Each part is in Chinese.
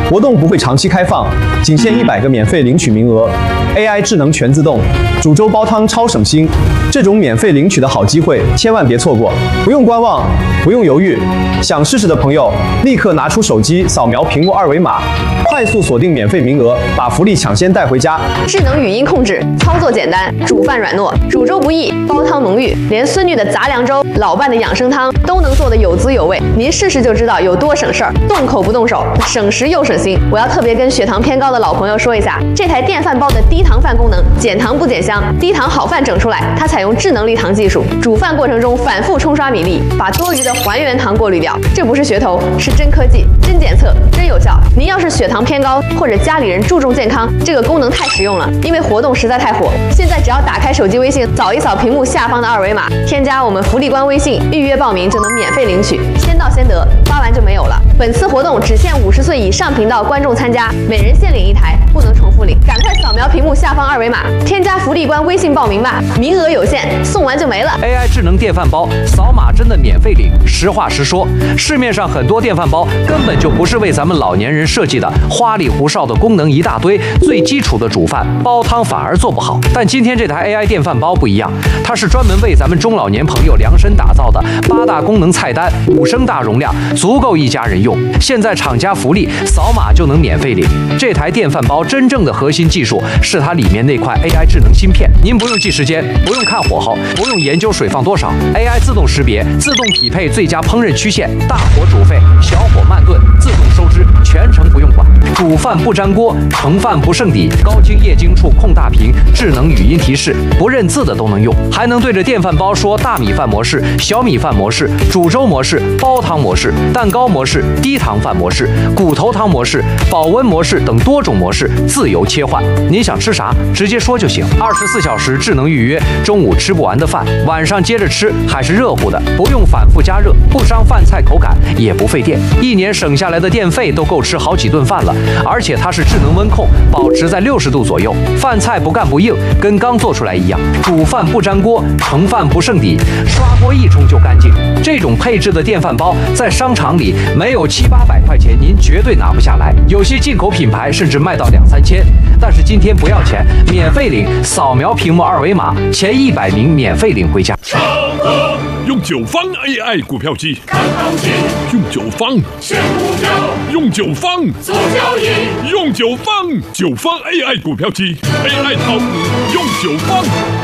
活动不会长期开放，仅限100个免费领取名额。AI 智能全自动，煮粥煲汤超省心。这种免费领取的好机会，千万别错过！不用观望，不用犹豫，想试试的朋友，立刻拿出手机扫描屏幕2维码，快速锁定免费名额，把福利抢先带回家。 智能语音控制，操作简单，煮饭软糯，煮粥不易，煲汤浓郁，连孙女的杂粮粥、老伴的养生汤都能做得有滋有味。您试试就知道有多省事儿，动口不动手，省时又省心。我要特别跟血糖偏高的老朋友说一下，这台电饭煲的低糖饭功能，减糖不减香，低糖好饭整出来。它采用智能立糖技术，煮饭过程中反复冲刷米粒，把多余的还原糖过滤掉。这不是噱头，是真科技、真检测、真有效。您要是血糖偏高，或者家里人注重健康，这个功能太实用了，因为活动实在太火。现在只要打开手机微信，扫一扫屏幕下方的2维码，添加我们福利官微信，预约报名就能免费领取，先到先得，发完就没有了。本次活动只限50岁以上频道观众参加，每人限领1台，不能重复领。赶快扫描屏幕下方2维码，添加福利官微信报名吧，名额有限，送完就没了。 AI 智能电饭煲，扫码真的免费领。实话实说，市面上很多电饭煲根本就不是为咱们老年人设计的，花里胡哨的功能一大堆，最基础的煮饭煲汤反而做不好。但今天这台 AI 电饭煲不一样，它是专门为咱们中老年朋友量身打造的，8大功能菜单，5升大容量，足够一家人用。现在厂家福利，扫码就能免费领。这台电饭煲真正的核心技术是它里面那块 AI 智能芯片，您不用记时间，不用看火候，不用研究水放多少 ，AI 自动识别，自动匹配最佳烹饪曲线，大火煮沸，小火慢炖，自动收汁，全程不用管。煮饭不粘锅，盛饭不剩底，高精液晶触控大屏，智能语音提示，不认字的都能用，还能对着电饭煲说大米饭模式、小米饭模式、煮粥模式、煲汤模式、蛋糕模式、低糖饭模式、骨头汤模式、保温模式等多种模式自由切换。您想吃啥，直接说就行。24小时智能预约，中午吃不完的饭，晚上接着吃还是热乎的，不用反复加热，不伤饭菜口感，也不费电。1年省下来的电费都够吃好几顿饭了。而且它是智能温控，保持在60度左右，饭菜不干不硬，跟刚做出来一样。煮饭不粘锅，盛饭不剩底，刷锅一冲就干净。这种配置的电饭煲在商场里没有700-800块钱，您绝对拿不下来。有些进口品牌甚至卖到2-3千，但是今天不要钱，免费领，扫描屏幕2维码，前100名免费领回家。 用9方 AI 股票机看行情，用9方选股票，用9方做交易，用9方AI 股票机 AI 炒股，用9方。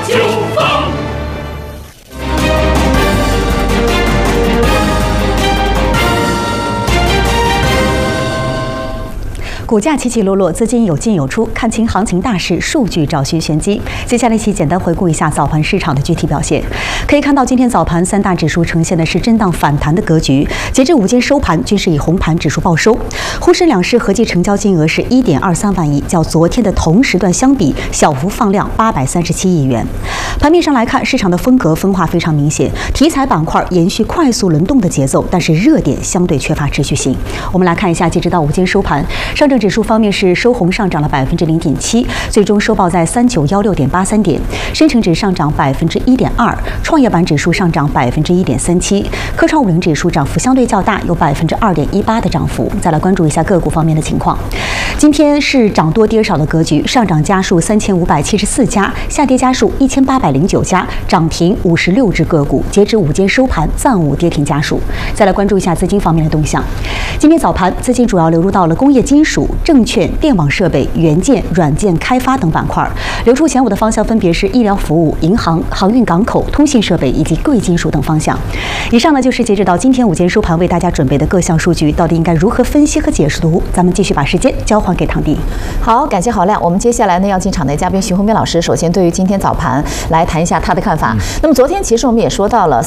股价起起落落，资金有进有出，看清行情大势，数据找寻玄机。接下来一起简单回顾一下早盘市场的具体表现。可以看到，今天早盘3大指数呈现的是震荡反弹的格局，截至午间收盘均是以红盘指数报收。沪深两市合计成交金额是1.23万亿，较昨天的同时段相比小幅放量837亿元。盘面上来看，市场的风格分化非常明显，题材板块延续快速轮动的节奏，但是热点相对缺乏持续性。我们来看一下，截止到午间收盘，上证指数方面是收红上涨了0.7%，最终收报在3916.83点；深成指上涨1.2%，创业板指数上涨1.37%，科创50指数涨幅相对较大，有2.18%的涨幅。再来关注一下个股方面的情况，今天是涨多跌少的格局，上涨家数3574家，下跌家数1809家，涨停56只个股。截止午间收盘，暂无跌停家数。再来关注一下资金方面的动向，今天早盘资金主要流入到了工业金属、证券、电网设备、元件、软件开发等板块，流出前5的方向分别是医疗服务、银行、航运港口、通信设备以及贵金属等方向。以上呢就是截止到今天午间收盘为大家准备的各项数据，到底应该如何分析和解读？咱们继续把时间交还给唐迪。 好，感谢郝亮。我们接下来呢要进场的嘉宾徐宏斌老师，首先对于今天早盘来谈一下他的看法。那么昨天其实我们也说到了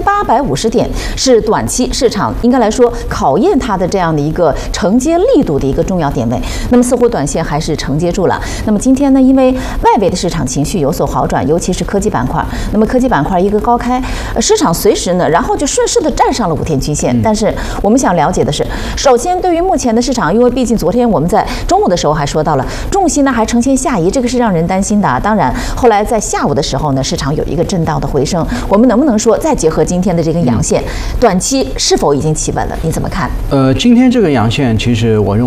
3850点是短期市场应该来说考验它的这样的一个承接力度的一个重要点位。那么似乎短线还是承接住了。那么今天呢，因为外围的市场情绪有所好转，尤其是科技板块。那么科技板块一个高开，市场随时呢，然后就顺势的站上了5天均线。但是我们想了解的是，首先对于目前的市场，因为毕竟昨天我们在中午的时候还说到了重心呢还呈现下移，这个是让人担心的。当然，后来在下午的时候呢，市场有一个震荡的回升。我们能不能说再结合今天的这根阳线，短期是否已经企稳了？你怎么看？ 今天这个阳线，其实我认为